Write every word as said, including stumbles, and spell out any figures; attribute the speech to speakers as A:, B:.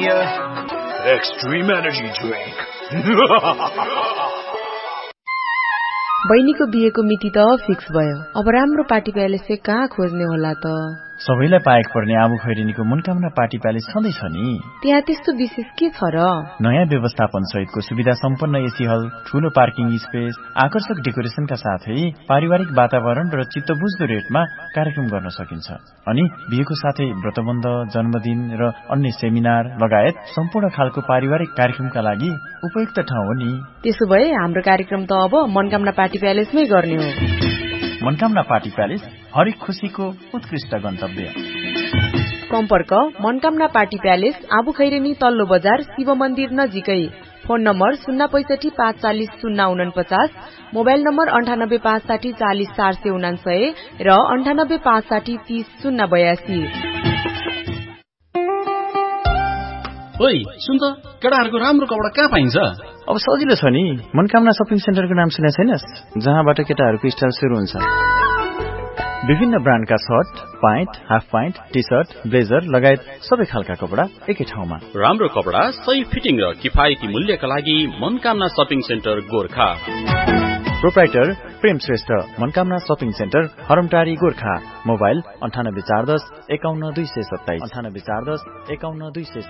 A: uh, extreme energy drink.
B: बहिनीको बिहेको मिति त फिक्स भयो। अब राम्रो पार्टी प्यालेस चाहिँ कहाँ खोज्ने होला त?
C: सबैलाई पाएक पर्ने आबु खैरेनीको मनकामना पार्टी प्यालेस छँदैछ नि।
B: त्यहाँ त्यस्तो विशेष के छ र?
C: नयाँ व्यवस्थापन सहितको सुविधा सम्पन्न एसी हल, ठूलो पार्किङ स्पेस, आकर्षक डेकोरेसनका साथै पारिवारिक वातावरण र चित्तबुझ्दो रेटमा कार्यक्रम गर्न सकिन्छ। अनि बिहेको साथै व्रतबन्ध, जन्मदिन र अन्य सेमिनार लगायत सम्पूर्ण खालको पारिवारिक कार्यक्रमका लागि उपयुक्त ठाउँ हो नि।
B: त्यसो भए हाम्रो कार्यक्रम त अब मनकामना पार्टी प्यालेसमै गर्ने हो।
C: मनकामना पार्टी प्यालेस हरेक खुशीको उत्कृष्ट गन्तव्य।
B: सम्पर्क मनकामना पार्टी प्यालेस, आबु खैरेनी तल्लो बजार, शिव मन्दिर नजिकै। फोन नम्बर शून्य पैसठी पाँच चालिस शून्य उनपचास, मोबाइल नम्बर अन्ठानब्बे पाँच साठी चालिस चार सय उनासय र अन्ठानब्बे पाँच साठी तीस शून्य बयासी।
D: ओइ सुन त, केटाहरूको राम्रो कपडा कहाँ पाइन्छ?
C: अब सजिलो छ नि, मनकामना शपिङ सेन्टरको नाम सुने छैनस्? जहाँबाट केटाहरूको स्टाइल सुरु हुन्छ। विभिन्न ब्रान्डका short, pant, half pant, T short, blazer लगायत सबै खालका कपडा एकै ठाउँमा।
D: राम्रो कपडा, सही फिटिङ र किफायती मूल्यका लागि Manakamana shopping centre Gorkha.
C: Proprietor प्रेम Shrestha, Manakamana shopping centre, हरमटारी Gorkha. Mobile अन्ठानब्बे चार दस एकाउन्न दुई सय सत्ताइस, अन्ठानब्बे चार दस एकाउन्न दुई सय